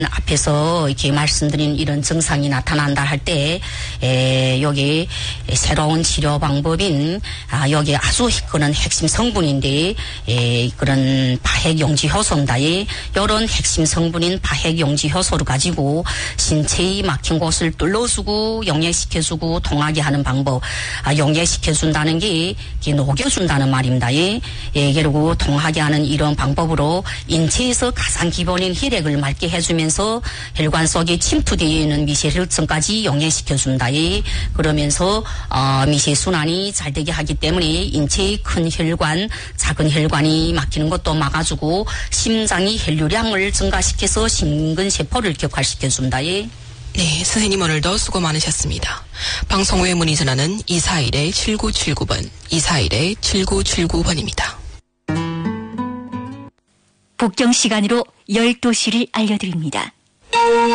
앞에서 이렇게 말씀드린 이런 증상이 나타난다 할 때 여기 새로운 치료 방법인 여기 아주 그런 핵심 성분인데 그런 파핵용지 효소입니다. 이런 핵심 성분인 파핵용지 효소를 가지고 신체의 막힌 곳을 뚫어주고 용해시켜주고 통하게 하는 방법. 용해시켜준다는 게 녹여준다는 말입니다. 그리고 통하게 하는 이런 방법으로 인체에서 가장 기본인 혈액을 맑게 해주면서 혈관 속에 침투되어 있는 미세혈증까지 용해시켜준다. 그러면서 미세순환이 잘 되게 하기 때문에 인체의 큰 혈관, 작은 혈관이 막히는 것도 막아주고 심장이 혈류량을 증가시켜서 심근세포를 격화시켜준다. 네, 선생님 오늘도 수고 많으셨습니다. 방송 후에 문의 전화는 241-7979번, 241-7979번입니다. 북경 시간으로 12시를 알려드립니다.